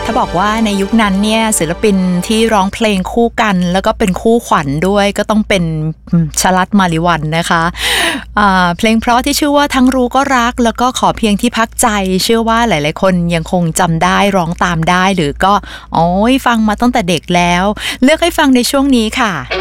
ถ้าบอกว่าในยุคนั้นเนี่ยศิลปินที่ร้องเพลงคู่กันแล้วก็เป็นคู่ขวัญด้วยก็ต้องเป็นชลัดมาลิวันนะคะเพลงเพราะที่ชื่อว่าทั้งรู้ก็รักแล้วก็ขอเพียงที่พักใจเชื่อว่าหลายๆคนยังคงจำได้ร้องตามได้หรือก็ฟังมาตั้งแต่เด็กแล้วเลือกให้ฟังในช่วงนี้ค่ะ